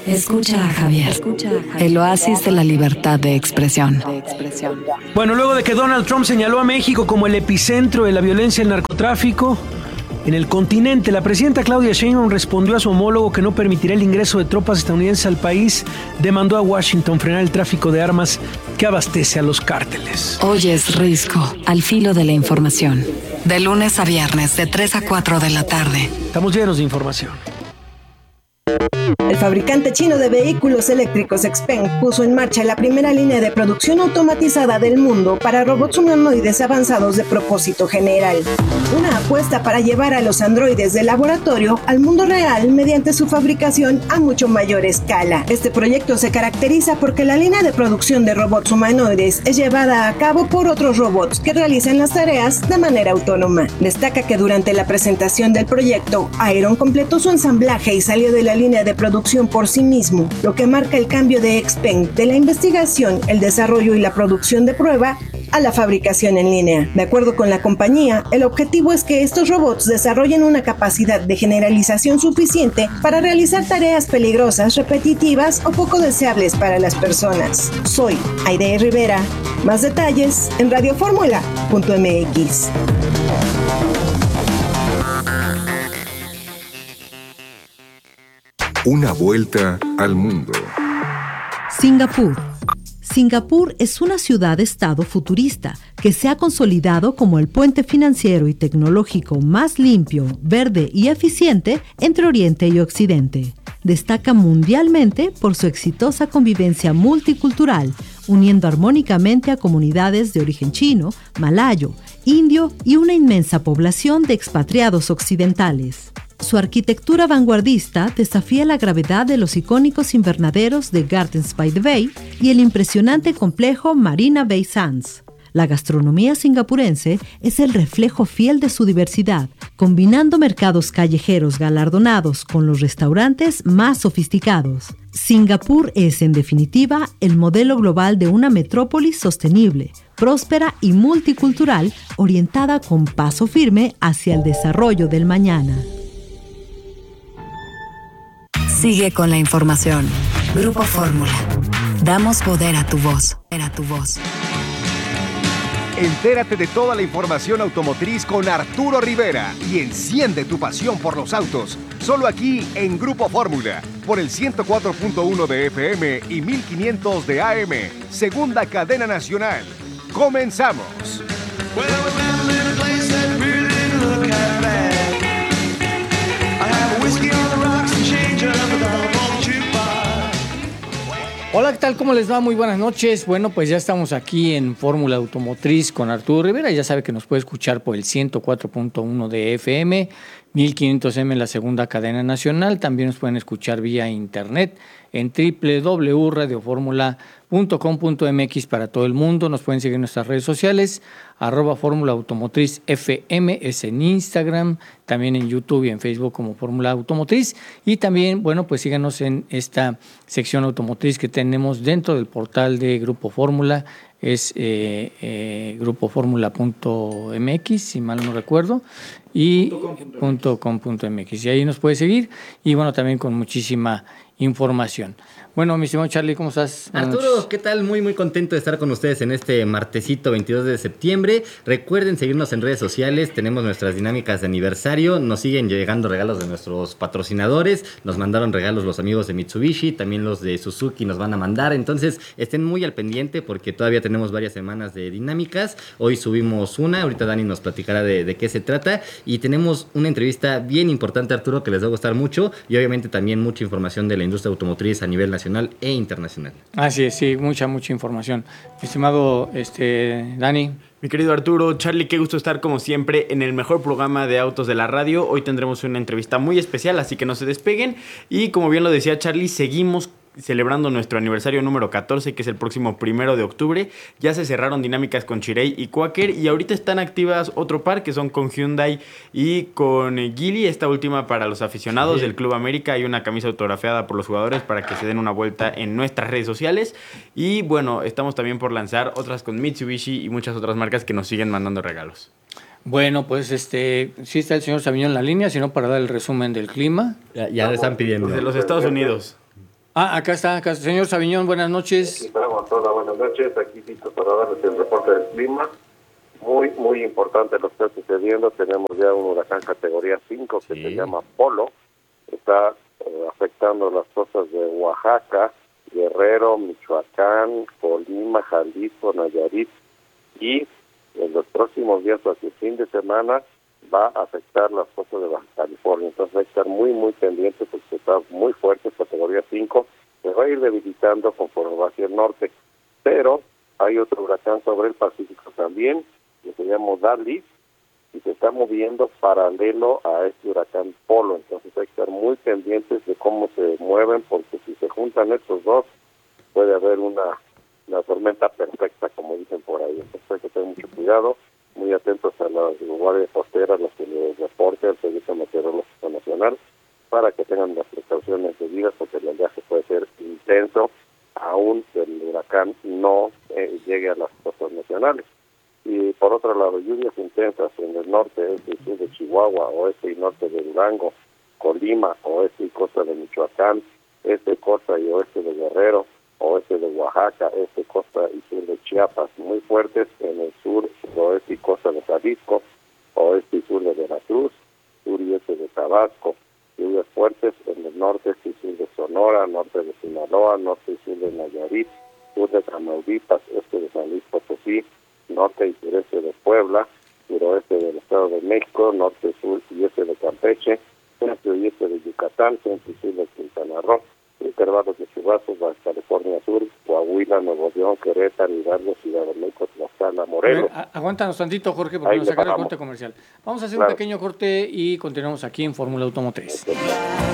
Escucha a Javier. El oasis de la libertad de expresión. Bueno, luego de que Donald Trump señaló a México como el epicentro de la violencia y el narcotráfico en el continente, la presidenta Claudia Sheinbaum respondió a su homólogo que no permitirá el ingreso de tropas estadounidenses al país. Demandó a Washington frenar el tráfico de armas que abastece a los cárteles. Hoy es Risco, al filo de la información. De lunes a viernes, de 3 a 4 de la tarde. Estamos llenos de información. El fabricante chino de vehículos eléctricos XPeng puso en marcha la primera línea de producción automatizada del mundo para robots humanoides avanzados de propósito general. Una apuesta para llevar a los androides del laboratorio al mundo real mediante su fabricación a mucho mayor escala. Este proyecto se caracteriza porque la línea de producción de robots humanoides es llevada a cabo por otros robots que realizan las tareas de manera autónoma. Destaca que durante la presentación del proyecto, Iron completó su ensamblaje y salió de la línea de producción por sí mismo, lo que marca el cambio de XPeng de la investigación, el desarrollo y la producción de prueba a la fabricación en línea. De acuerdo con la compañía, el objetivo es que estos robots desarrollen una capacidad de generalización suficiente para realizar tareas peligrosas, repetitivas o poco deseables para las personas. Soy Aide Rivera. Más detalles en radioformula.mx. Una vuelta al mundo. Singapur. Singapur es una ciudad-estado futurista que se ha consolidado como el puente financiero y tecnológico más limpio, verde y eficiente entre Oriente y Occidente. Destaca mundialmente por su exitosa convivencia multicultural, uniendo armónicamente a comunidades de origen chino, malayo, indio y una inmensa población de expatriados occidentales. Su arquitectura vanguardista desafía la gravedad de los icónicos invernaderos de Gardens by the Bay y el impresionante complejo Marina Bay Sands. La gastronomía singapurense es el reflejo fiel de su diversidad, combinando mercados callejeros galardonados con los restaurantes más sofisticados. Singapur es, en definitiva, el modelo global de una metrópolis sostenible, próspera y multicultural, orientada con paso firme hacia el desarrollo del mañana. Sigue con la información. Grupo Fórmula. Damos poder a tu voz. Entérate de toda la información automotriz con Arturo Rivera y enciende tu pasión por los autos. Solo aquí en Grupo Fórmula, por el 104.1 de FM y 1500 de AM. Segunda cadena nacional. ¡Comenzamos! Hola, ¿qué tal? ¿Cómo les va? Muy buenas noches. Bueno, pues ya estamos aquí en Fórmula Automotriz con Arturo Rivera. Ya sabe que nos puede escuchar por el 104.1 de FM, 1500M en la segunda cadena nacional. También nos pueden escuchar vía internet en www.radioformula.com.mx para todo el mundo. Nos pueden seguir en nuestras redes sociales, @Fórmula Automotriz FM, es en Instagram, también en YouTube y en Facebook como Fórmula Automotriz. Y también, bueno, pues síganos en esta sección automotriz que tenemos dentro del portal de Grupo Fórmula. Es grupoformula.mx, si mal no recuerdo, y .com.mx. Y ahí nos puede seguir. Y bueno, también con muchísima información. Bueno, mi estimado Charlie, ¿cómo estás? Arturo, ¿qué tal? Muy contento de estar con ustedes en este martesito 22 de septiembre. Recuerden seguirnos en redes sociales, tenemos nuestras dinámicas de aniversario, nos siguen llegando regalos de nuestros patrocinadores, nos mandaron regalos los amigos de Mitsubishi, también los de Suzuki nos van a mandar, entonces estén muy al pendiente porque todavía tenemos varias semanas de dinámicas. Hoy subimos una, ahorita Dani nos platicará de qué se trata y tenemos una entrevista bien importante, Arturo, que les va a gustar mucho y obviamente también mucha información de la industria automotriz a nivel nacional e internacional. Así es, sí, mucha información. Mi estimado Dani. Mi querido Arturo, Charlie, qué gusto estar como siempre en el mejor programa de autos de la radio. Hoy tendremos una entrevista muy especial, así que no se despeguen. Y como bien lo decía Charlie, seguimos celebrando nuestro aniversario número 14, que es el próximo 1 de octubre. Ya se cerraron dinámicas con Chery y Quaker y ahorita están activas otro par que son con Hyundai y con Geely. Esta última para los aficionados del Club América. Hay una camisa autografiada por los jugadores para que se den una vuelta en nuestras redes sociales. Y bueno, estamos también por lanzar otras con Mitsubishi y muchas otras marcas que nos siguen mandando regalos. Bueno, pues sí está el señor Sabiñón en la línea, sino para dar el resumen del clima. Ya le están pidiendo. Desde los Estados Unidos. Acá está, señor Sabiñón, buenas noches. Aquí estamos, todas buenas noches, aquí listo para darles el reporte del clima. Muy importante lo que está sucediendo. Tenemos ya un huracán categoría 5 que se llama Polo. Está afectando las costas de Oaxaca, Guerrero, Michoacán, Colima, Jalisco, Nayarit, y en los próximos días, hacia el fin de semana, va a afectar las costas de Baja California. Entonces hay que estar muy pendientes porque está muy fuerte, categoría 5, se va a ir debilitando conforme va hacia el norte. Pero hay otro huracán sobre el Pacífico también, que se llama Dalis, y se está moviendo paralelo a este huracán Polo. Entonces hay que estar muy pendientes de cómo se mueven, porque si se juntan estos dos, puede haber una tormenta perfecta, como dicen por ahí. Entonces hay que tener mucho cuidado, muy atentos a las guardias costeras, los que les reporte al Servicio Meteorológico Nacional, para que tengan las precauciones debidas, porque el oleaje puede ser intenso, aún que el huracán no llegue a las costas nacionales. Y por otro lado, lluvias intensas en el norte, este y sur de Chihuahua, oeste y norte de Durango, Colima, oeste y costa de Michoacán, este, costa y oeste de Guerrero, oeste de Oaxaca, este, costa y sur de Chiapas, muy fuertes en el sur, oeste y costa de Jalisco, oeste y sur de Veracruz, sur y este de Tabasco, lluvias fuertes en el norte, este y sur de Sonora, norte de Sinaloa, norte y sur de Nayarit, sur de Tamaulipas, este de San Luis Potosí, norte y sureste de Puebla, suroeste del Estado de México, norte, sur y este de Campeche, centro y este de Yucatán, centro y sur de Quintana Roo, intervalos de chubascos, Baja California Sur, Coahuila, Nuevo León, Querétaro, Hidalgo, Ciudad de México, Tlaxcala, Morelos. Aguántanos tantito, Jorge, porque nos sacaron el corte comercial. Vamos a hacer un pequeño corte y continuamos aquí en Fórmula Automotriz.